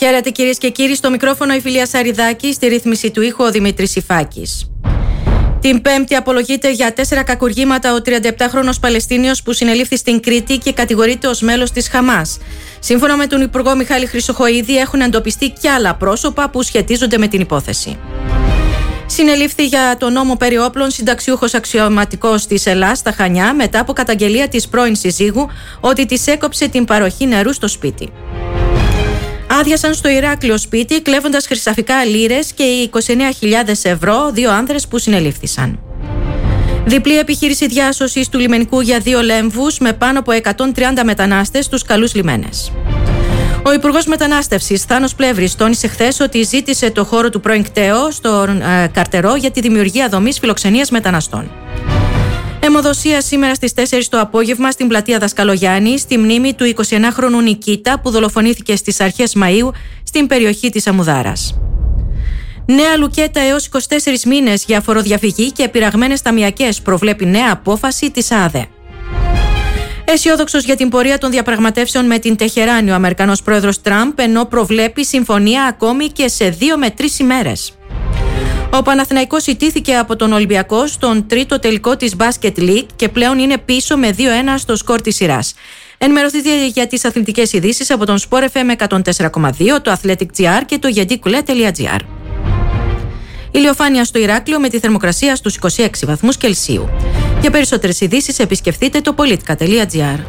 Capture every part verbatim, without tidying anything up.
Χαίρετε κυρίες και κύριοι, στο μικρόφωνο η Φιλία Σαριδάκη, στη ρύθμιση του ήχου ο Δημήτρης Υφάκης. Την Πέμπτη απολογείται για τέσσερα κακουργήματα ο τριανταεπτάχρονος Παλαιστίνιος που συνελήφθη στην Κρήτη και κατηγορείται ως μέλος της Χαμάς. Σύμφωνα με τον Υπουργό Μιχάλη Χρυσοχοΐδη, έχουν εντοπιστεί και άλλα πρόσωπα που σχετίζονται με την υπόθεση. Συνελήφθη για τον νόμο περί όπλων συνταξιούχος αξιωματικός της Ελλάς στα Χανιά μετά από καταγγελία της πρώην συζύγου ότι της έκοψε την παροχή νερού στο σπίτι. Άδειασαν στο Ηράκλειο σπίτι κλέβοντας χρυσαφικά λίρες και οι είκοσι εννέα χιλιάδες ευρώ δύο άνδρες που συνελήφθησαν. Διπλή επιχείρηση διάσωσης του λιμενικού για δύο λέμβους με πάνω από εκατόν τριάντα μετανάστες στους καλούς λιμένες. Ο Υπουργός Μετανάστευσης Θάνος Πλεύρης τόνισε χθες ότι ζήτησε το χώρο του πρώην ΚΤΕΟ στον ε, Καρτερό για τη δημιουργία δομής φιλοξενίας μεταναστών. Αιμοδοσία σήμερα στις τέσσερις το απόγευμα στην πλατεία Δασκαλογιάννη, στη μνήμη του εικοσιενάχρονου Νικήτα που δολοφονήθηκε στις αρχές Μαΐου στην περιοχή της Αμμουδάρας. Νέα λουκέτα έως είκοσι τέσσερις μήνες για φοροδιαφυγή και πειραγμένες ταμιακές προβλέπει νέα απόφαση της ΑΔΕ. Αισιόδοξος για την πορεία των διαπραγματεύσεων με την Τεχεράνη ο Αμερικανός πρόεδρος Τραμπ, ενώ προβλέπει συμφωνία ακόμη και σε δύο με τρεις ημέρες. Ο Παναθηναϊκός ιτήθηκε από τον Ολυμπιακό στον τρίτο τελικό της Basket League και πλέον είναι πίσω με δύο ένα στο σκορ της σειράς. Ενημερωθείτε για τις αθλητικές ειδήσεις από τον Sport εφ εμ εκατόν τέσσερα κόμμα δύο, το Athletic τζι αρ και το γεντίκουλε τελεία τζι αρ. Ηλιοφάνεια στο Ηράκλειο με τη θερμοκρασία στους είκοσι έξι βαθμούς Κελσίου. Για περισσότερες ειδήσεις επισκεφτείτε το πολιτικά τελεία τζι αρ.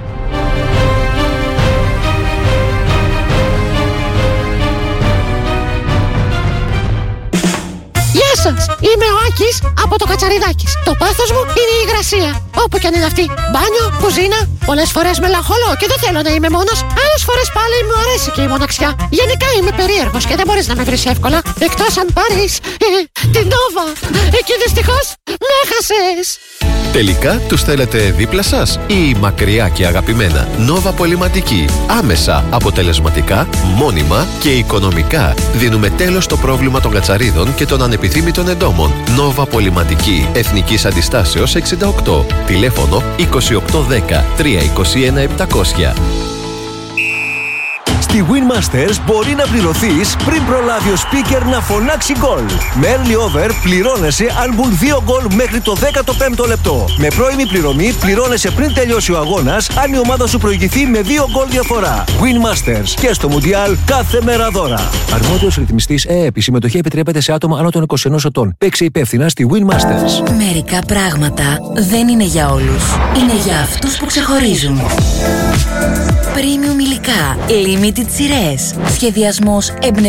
Γεια σας, είμαι ο Άκης από το Κατσαριδάκης. Το πάθος μου είναι η υγρασία. Όπου κι αν είναι αυτή. Μπάνιο, κουζίνα, πολλές φορές μελαγχολώ και δεν θέλω να είμαι μόνος. Άλλες φορές πάλι μου αρέσει και η μοναξιά. Γενικά είμαι περίεργος και δεν μπορείς να με βρεις εύκολα. Εκτός αν πάρεις ε, την Νόβα. Εκεί δυστυχώς με έχασες. Τελικά τους θέλετε δίπλα σας ή μακριά και αγαπημένα? Νόβα Πολυματική. Άμεσα, αποτελεσματικά, μόνιμα και οικονομικά. Δίνουμε τέλος στο πρόβλημα των κατσαρίδων και των ανεπιθύμητων εντόμων. Νόβα Πολυματική. Εθνικής Αντιστάσεως εξήντα οκτώ. Τηλέφωνο είκοσι οκτώ δέκα τριακόσια είκοσι ένα επτακόσια. Στη Win Masters μπορεί να πληρωθείς πριν προλάβει ο speaker να φωνάξει γκολ. Με early over πληρώνεσαι αν μπουν δύο γκολ μέχρι το δέκατο πέμπτο λεπτό. Με πρώιμη πληρωμή πληρώνεσαι πριν τελειώσει ο αγώνας αν η ομάδα σου προηγηθεί με δύο γκολ διαφορά. Win Masters και στο Μουντιάλ κάθε μέρα δώρα. Αρμόδιος ρυθμιστής ΕΕΠ. Η συμμετοχή επιτρέπεται σε άτομα άνω των είκοσι ενός ετών. Παίξε υπεύθυνα στη Win Masters. Μερικά πράγματα δεν είναι για όλους. Είναι για αυτούς που ξεχωρίζουν. Premium υλικά. Limited σειρές. Σχεδιασμός εμπνευσμένος.